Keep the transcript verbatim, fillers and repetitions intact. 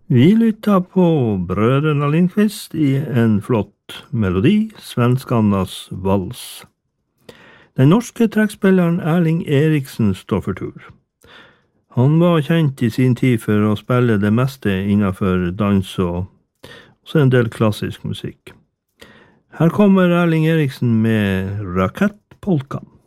Vi lytter på Brødrene Lindqvist i en flott melodi, svenskarnas vals. Den norske trekkspilleren Erling Eriksen står for tur. Han var kjent i sin tid for å spille det meste innenfor dans og også en del klassisk musikk. Her kommer Erling Eriksen med Rakettpolka.